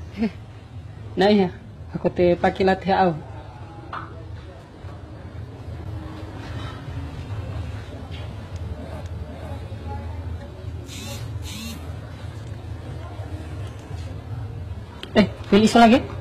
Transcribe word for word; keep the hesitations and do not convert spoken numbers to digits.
Nah iya, aku te pakilat au. Eh, pilih lagi.